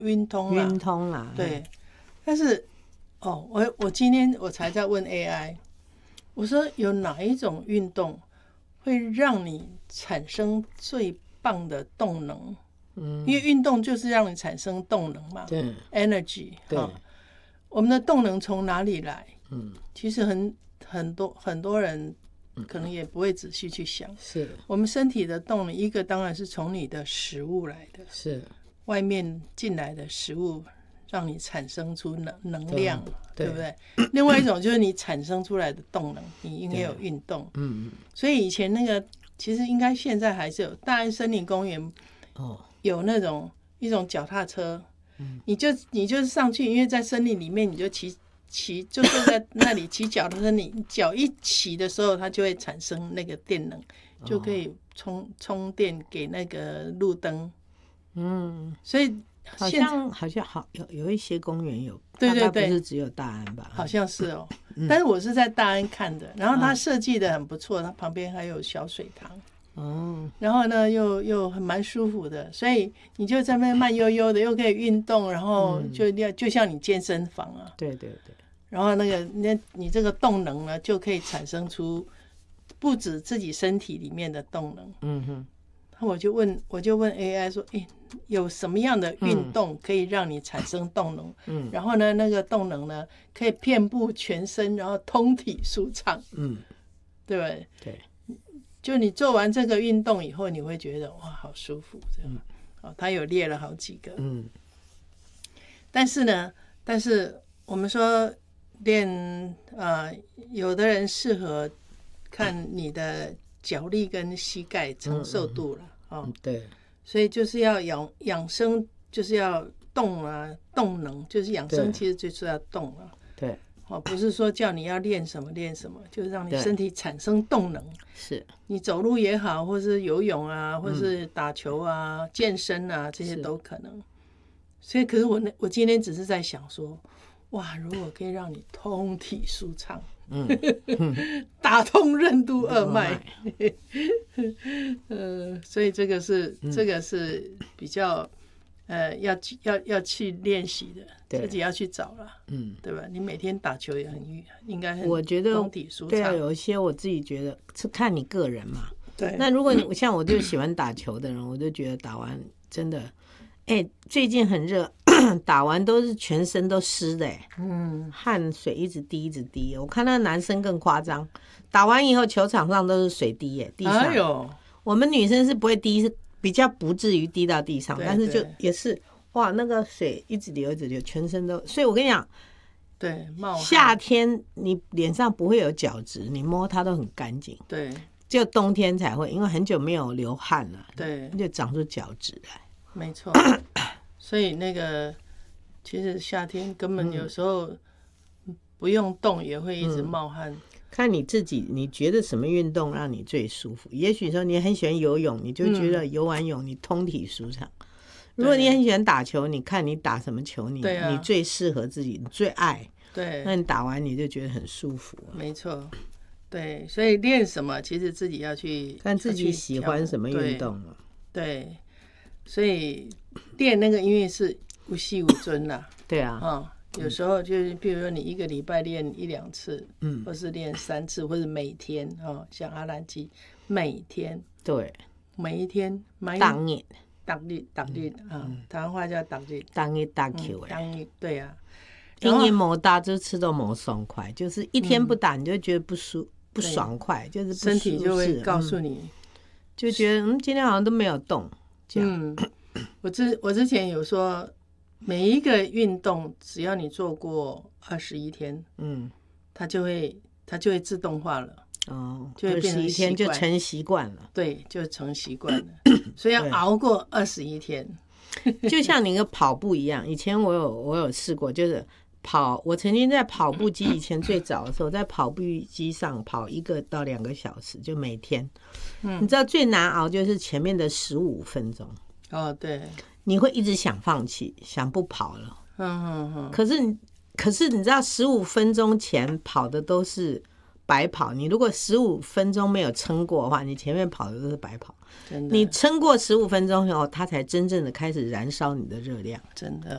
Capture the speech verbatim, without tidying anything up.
晕通啦， 晕通啦， 对。但是哦，我我今天我才在问 A I， 我说有哪一种运动会让你产生最棒的动能？嗯，因为运动就是让你产生动能嘛， 对 ，energy， 对、哦， 我们的动能从哪里来？嗯，其实很很多很多人可能也不会仔细去想。 是我们身体的动能，一个当然是从你的食物来的， 是外面进来的食物让你产生出能能量， 对, 对不对？另外一种就是你产生出来的动能，你应该有运动。嗯嗯。所以以前那个其实应该现在还是有大安森林公园哦，有那种一种脚踏车，嗯，你就你就是上去，因为在森林里面，你就骑骑就坐在那里骑脚踏车，你脚一骑的时候，它就会产生那个电能，就可以充充电给那个路灯。嗯，所以好像好像好有有一些公园有， 对对对， 不是只有大安吧？ 好像是哦，嗯、但是我是在大安看的，然后它设计的很不错，它旁边还有小水塘。哦，然后呢，又又很蛮舒服的，所以你就在那边慢悠悠的，又可以运动，然后就要、嗯、就像你健身房啊， 对对对， 然后那个那你这个动能呢，就可以产生出不止自己身体里面的动能。嗯哼，那我就问我就问 A I 说，哎，有什么样的运动可以让你产生动能？嗯，然后呢，那个动能呢，可以遍布全身，然后通体舒畅。嗯，对不对？ 对。 就你做完这个运动以后，你会觉得哇，好舒服，这样。哦，他有列了好几个。嗯。但是呢，但是我们说练呃，有的人适合看你的脚力跟膝盖承受度了。嗯、哦、 嗯，对。 所以就是要养养生，就是要动啊，动能，就是养生，其实就是要动啊。 对。 哦，不是说叫你要练什么练什么，就是让你身体产生动能。 是你走路也好，或是游泳啊，或是打球啊、嗯、健身啊，这些都可能。所以，可是我我今天只是在想说，哇，如果可以让你通体舒畅，嗯，打通任督二脉，呃，所以这个是、嗯、这个是比较。呃，要要要去练习的，自己要去找了，嗯，对吧？你每天打球也很应该很， 我觉得通体舒畅。 对啊，有一些我自己觉得是看你个人嘛。 对。 那如果你像我就喜欢打球的人，我就觉得打完真的，哎，最近很热，打完都是全身都湿的，哎，嗯，汗水一直滴一直滴。我看那男生更夸张，打完以后球场上都是水滴，哎，地上。哎呦，我们女生是不会滴，是。比较不至于滴到地上，但是就也是哇，那个水一直流一直流，全身都。所以我跟你讲， 对，冒汗。 夏天你脸上不会有角质，你摸它都很干净。 对， 就冬天才会，因为很久没有流汗了， 对， 就长出角质来。 没错。所以那个其实夏天根本有时候不用动也会一直冒汗。嗯， 看你自己，你觉得什么运动让你最舒服？也许说你很喜欢游泳，你就觉得游完泳你通体舒畅。嗯、如果你很喜欢打球，你看你打什么球你，你、啊、你最适合自己，你最爱。 对， 那你打完你就觉得很舒服、啊。 没错，对，所以练什么，其实自己要去看自己喜欢什么运动嘛。 对，所以练那个因为是无息无尊啦。 对啊， 嗯。有时候就是，比如说你一个礼拜练一两次，嗯，或是练三次，或者每天哦，像阿兰基每天， 对， 每一天， 当日， 当日，当日啊，台湾话叫当日， 当日打球， 当日，对啊， 天天没打就吃到没爽快，就是一天不打你就觉得不舒不爽快，就是不身体就会告诉你， 就觉得嗯今天好像都没有动，这样。 嗯，我之我之前有说。每一个运动，只要你做过二十一天，嗯，它就会它就会自动化了，哦，就会变成二十一天就成习惯了， 对，就成习惯了，所以要熬过二十一天， 就像你个跑步一样。以前我有我有试过，就是跑，我曾经在跑步机以前最早的时候，在跑步机上跑一个到两个小时，就每天，嗯，你知道最难熬就是前面的十五分钟， 哦，对。 你会一直想放弃，想不跑了。 嗯嗯嗯。可是，可是你知道，十五分钟前跑的都是白跑。你如果十五分钟没有撑过的话，你前面跑的都是白跑。 真的。 你撑过十五分钟以后，它才真正的开始燃烧你的热量。 真的。